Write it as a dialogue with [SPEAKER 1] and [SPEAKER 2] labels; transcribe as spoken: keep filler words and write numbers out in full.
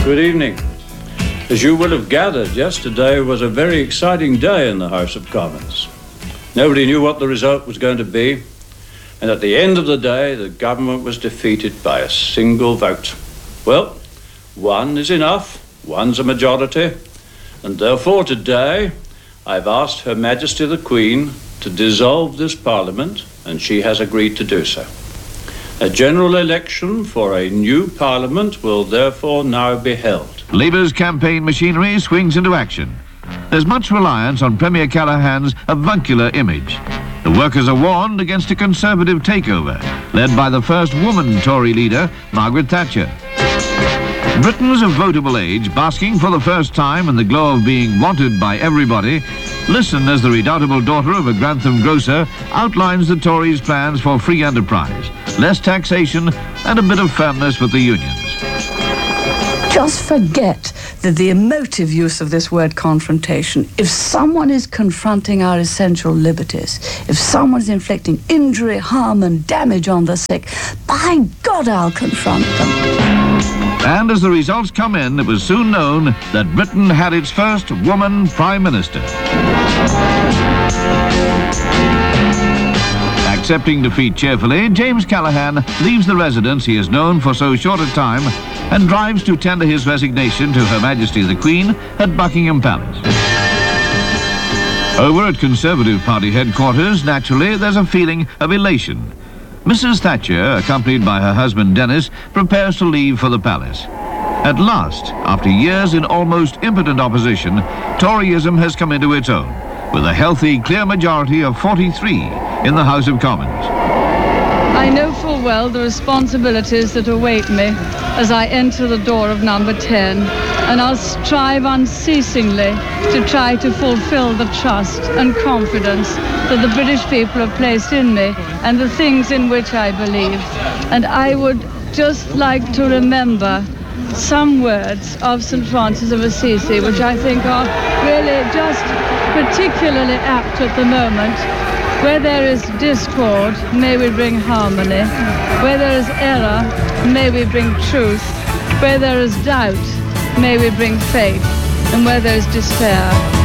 [SPEAKER 1] Good evening. As you will have gathered, yesterday was a very exciting day in the House of Commons. Nobody knew what the result was going to be, and at the end of the day, the government was defeated by a single vote. Well, one is enough, one's a majority, and therefore today I've asked Her Majesty the Queen to dissolve this Parliament, and she has agreed to do so. A general election for a new Parliament will therefore now be held.
[SPEAKER 2] Labour's campaign machinery swings into action. There's much reliance on Premier Callaghan's avuncular image. The workers are warned against a Conservative takeover, led by the first woman Tory leader, Margaret Thatcher. Britons of votable age, basking for the first time in the glow of being wanted by everybody, listen as the redoubtable daughter of a Grantham grocer outlines the Tories' plans for free enterprise, less taxation and a bit of firmness with the unions.
[SPEAKER 3] Just forget that the emotive use of this word confrontation, if someone is confronting our essential liberties, if someone is inflicting injury, harm and damage on the sick, by God, I'll confront them.
[SPEAKER 2] And as the results come in, it was soon known that Britain had its first woman Prime Minister. Accepting defeat cheerfully, James Callaghan leaves the residence he has known for so short a time and drives to tender his resignation to Her Majesty the Queen at Buckingham Palace. Over at Conservative Party headquarters, naturally, there's a feeling of elation. Missus Thatcher, accompanied by her husband Dennis, prepares to leave for the palace. At last, after years in almost impotent opposition, Toryism has come into its own, with a healthy, clear majority of forty-three in the House of Commons.
[SPEAKER 4] I know full well the responsibilities that await me as I enter the door of number ten, and I'll strive unceasingly to try to fulfill the trust and confidence that the British people have placed in me and the things in which I believe. And I would just like to remember some words of Saint Francis of Assisi, which I think are really just particularly apt at the moment. Where there is discord, may we bring harmony. Where there is error, may we bring truth. Where there is doubt, may we bring faith. And where there is despair,